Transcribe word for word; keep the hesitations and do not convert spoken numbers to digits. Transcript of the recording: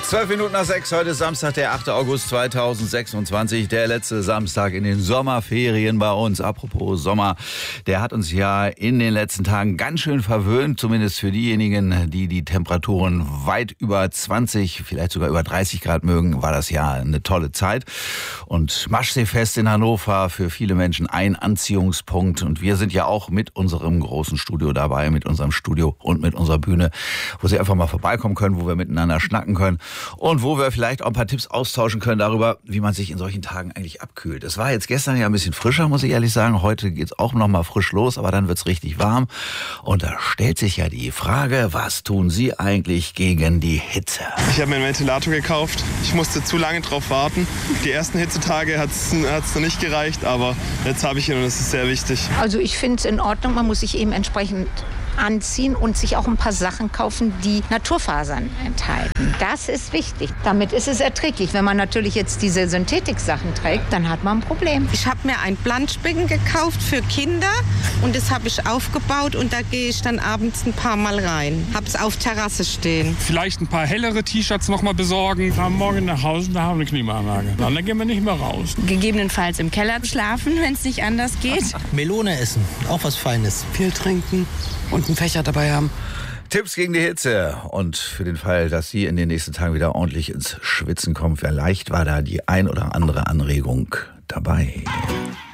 Zwölf Minuten nach sechs, heute ist Samstag, der achte August zweitausendsechsundzwanzig, der letzte Samstag in den Sommerferien bei uns. Apropos Sommer, der hat uns ja in den letzten Tagen ganz schön verwöhnt, zumindest für diejenigen, die die Temperaturen weit über zwanzig, vielleicht sogar über dreißig Grad mögen, war das ja eine tolle Zeit. Und Maschseefest in Hannover für viele Menschen ein Anziehungspunkt. Und wir sind ja auch mit unserem großen Studio dabei, mit unserem Studio und mit unserer Bühne, wo Sie einfach mal vorbeikommen können, wo wir miteinander schnacken können. Und wo wir vielleicht auch ein paar Tipps austauschen können darüber, wie man sich in solchen Tagen eigentlich abkühlt. Es war jetzt gestern ja ein bisschen frischer, muss ich ehrlich sagen. Heute geht's auch noch mal frisch los, aber dann wird's richtig warm. Und da stellt sich ja die Frage, was tun Sie eigentlich gegen die Hitze? Ich habe mir einen Ventilator gekauft. Ich musste zu lange drauf warten. Die ersten Hitzetage hat's hat's noch nicht gereicht, aber jetzt habe ich ihn und das ist sehr wichtig. Also ich finde es in Ordnung. Man muss sich eben entsprechend anziehen und sich auch ein paar Sachen kaufen, die Naturfasern enthalten. Das ist wichtig. Damit ist es erträglich. Wenn man natürlich jetzt diese Synthetik-Sachen trägt, dann hat man ein Problem. Ich habe mir ein Planschbecken gekauft für Kinder und das habe ich aufgebaut und da gehe ich dann abends ein paar Mal rein. Habe es auf Terrasse stehen. Vielleicht ein paar hellere T-Shirts noch mal besorgen. Wir fahren morgen nach Hause, da haben wir eine Klimaanlage. Dann gehen wir nicht mehr raus. Gegebenenfalls im Keller schlafen, wenn es nicht anders geht. Melone essen, auch was Feines. Viel trinken und einen Fächer dabei haben. Tipps gegen die Hitze und für den Fall, dass Sie in den nächsten Tagen wieder ordentlich ins Schwitzen kommen, vielleicht war da die ein oder andere Anregung dabei.